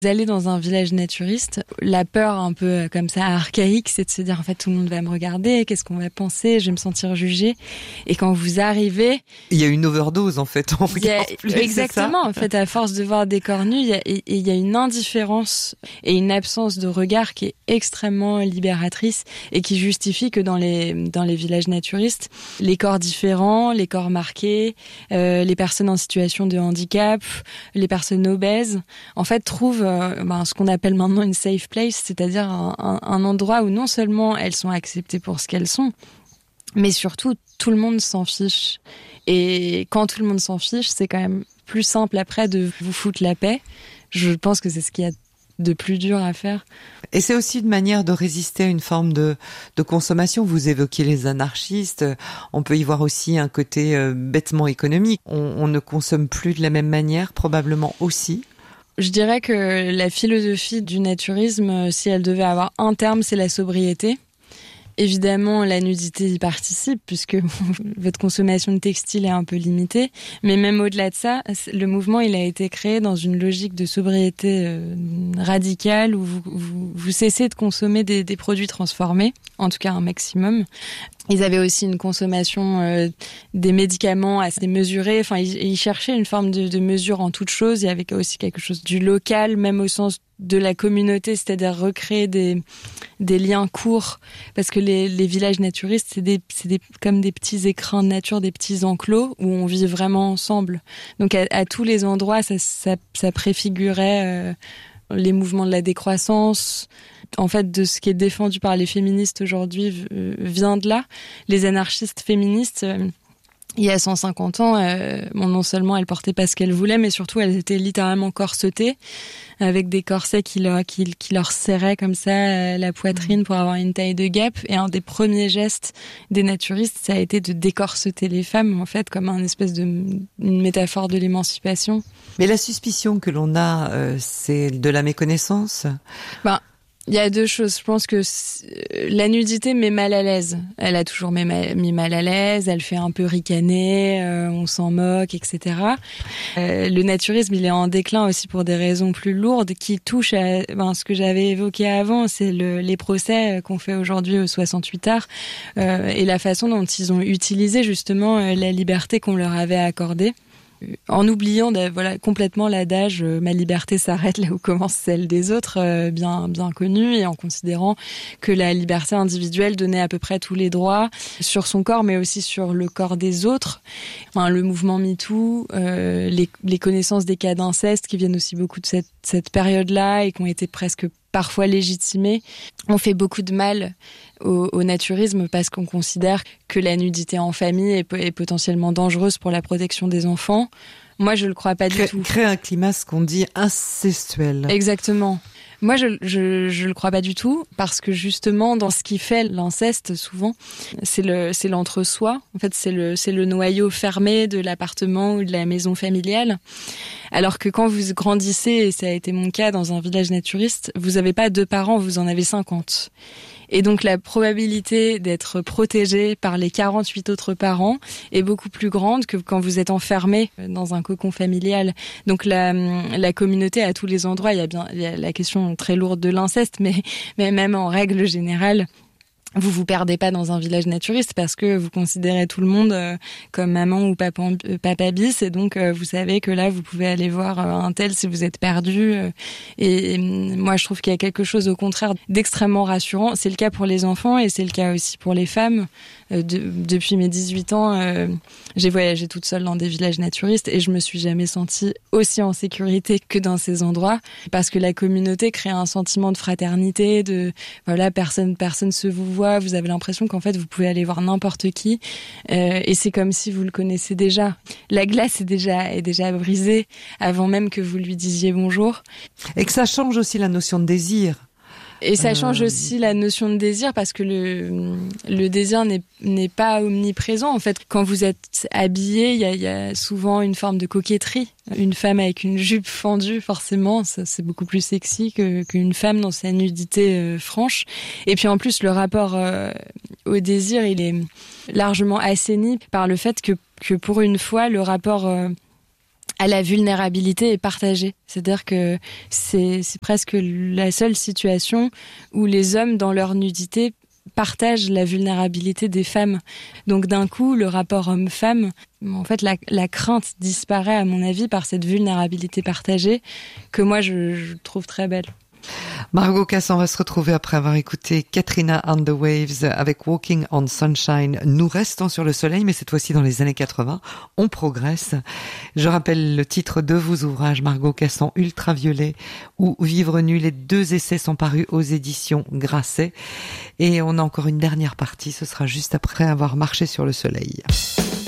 Aller dans un village naturiste, la peur un peu comme ça archaïque, c'est de se dire en fait tout le monde va me regarder, qu'est-ce qu'on va penser, je vais me sentir jugée. Et quand vous arrivez, il y a une overdose en fait. On regarde plus, exactement. En fait, à force de voir des corps nus, il y a une indifférence et une absence de regard qui est extrêmement libératrice et qui justifie que dans les villages naturistes, les corps différents, les corps marqués, les personnes en situation de handicap, les personnes obèses, en fait trouvent ce qu'on appelle maintenant une safe place, c'est-à-dire un endroit où non seulement elles sont acceptées pour ce qu'elles sont, mais surtout tout le monde s'en fiche. Et quand tout le monde s'en fiche, c'est quand même plus simple après de vous foutre la paix. Je pense que c'est ce qu'il y a de plus dur à faire. Et c'est aussi une manière de résister à une forme de consommation. Vous évoquiez les anarchistes. On peut y voir aussi un côté bêtement économique. On ne consomme plus de la même manière, probablement aussi. Je dirais que la philosophie du naturisme, si elle devait avoir un terme, c'est la sobriété. Évidemment, la nudité y participe puisque votre consommation de textile est un peu limitée. Mais même au-delà de ça, le mouvement il a été créé dans une logique de sobriété radicale où vous cessez de consommer des produits transformés, en tout cas un maximum. Ils avaient aussi une consommation des médicaments assez mesurée. Enfin, ils cherchaient une forme de mesure en toute chose. Il y avait aussi quelque chose du local, même au sens de la communauté, c'est-à-dire recréer des liens courts. Parce que les villages naturistes, c'est comme des petits écrins de nature, des petits enclos où on vit vraiment ensemble. Donc à tous les endroits, ça préfigurait les mouvements de la décroissance. En fait, de ce qui est défendu par les féministes aujourd'hui vient de là. Les anarchistes féministes, il y a 150 ans, non seulement elles portaient pas ce qu'elles voulaient, mais surtout elles étaient littéralement corsetées, avec des corsets qui leur serraient comme ça la poitrine pour avoir une taille de guêpe. Et un des premiers gestes des naturistes, ça a été de décorseter les femmes, en fait, comme une espèce une métaphore de l'émancipation. Mais la suspicion que l'on a, c'est de la méconnaissance. Il y a deux choses. Je pense que la nudité met mal à l'aise. Elle a toujours mis mal à l'aise. Elle fait un peu ricaner, on s'en moque, etc. Le naturisme, il est en déclin aussi pour des raisons plus lourdes qui touchent à ce que j'avais évoqué avant, c'est les procès qu'on fait aujourd'hui au 68 Art et la façon dont ils ont utilisé justement la liberté qu'on leur avait accordée. En oubliant complètement l'adage ma liberté s'arrête là où commence celle des autres, bien connu, et en considérant que la liberté individuelle donnait à peu près tous les droits sur son corps, mais aussi sur le corps des autres. Le mouvement MeToo, les connaissances des cas d'inceste qui viennent aussi beaucoup de cette période-là et qui ont été presque parfois légitimés, on fait beaucoup de mal au naturisme parce qu'on considère que la nudité en famille est potentiellement dangereuse pour la protection des enfants. Moi, je le crois pas du tout. Créer un climat, ce qu'on dit, incestuel. Exactement. Moi, je le crois pas du tout parce que justement, dans ce qui fait l'inceste, souvent, c'est l'entre-soi. En fait, c'est le noyau fermé de l'appartement ou de la maison familiale. Alors que quand vous grandissez, et ça a été mon cas dans un village naturiste, vous avez pas 2 parents, vous en avez 50. Et donc la probabilité d'être protégé par les 48 autres parents est beaucoup plus grande que quand vous êtes enfermé dans un cocon familial. Donc la communauté à tous les endroits, il y a la question très lourde de l'inceste, mais même en règle générale, vous perdez pas dans un village naturiste parce que vous considérez tout le monde comme maman ou papa bis, et donc vous savez que là vous pouvez aller voir un tel si vous êtes perdu. Et moi je trouve qu'il y a quelque chose au contraire d'extrêmement rassurant. C'est le cas pour les enfants et c'est le cas aussi pour les femmes. Depuis mes 18 ans, j'ai voyagé toute seule dans des villages naturistes et je me suis jamais sentie aussi en sécurité que dans ces endroits parce que la communauté crée un sentiment de fraternité, personne se vous voit, vous avez l'impression qu'en fait vous pouvez aller voir n'importe qui et c'est comme si vous le connaissez déjà. La glace est déjà brisée avant même que vous lui disiez bonjour. Et que ça change aussi la notion de désir. Et ça change aussi la notion de désir parce que le désir n'est pas omniprésent. En fait, quand vous êtes habillé, il y a souvent une forme de coquetterie. Une femme avec une jupe fendue, forcément, ça, c'est beaucoup plus sexy qu'une femme dans sa nudité franche. Et puis en plus, le rapport au désir, il est largement assaini par le fait que pour une fois, le rapport à la vulnérabilité est partagée. C'est-à-dire que c'est presque la seule situation où les hommes, dans leur nudité, partagent la vulnérabilité des femmes. Donc d'un coup, le rapport homme-femme, en fait, la crainte disparaît, à mon avis, par cette vulnérabilité partagée que moi, je trouve très belle. Margot Cassan va se retrouver après avoir écouté Katrina and the Waves avec Walking on Sunshine. Nous restons sur le soleil, mais cette fois-ci dans les années 80. On progresse. Je rappelle le titre de vos ouvrages, Margot Cassan, Ultraviolet ou Vivre nu. Les 2 essais sont parus aux éditions Grasset. Et on a encore une dernière partie. Ce sera juste après avoir marché sur le soleil.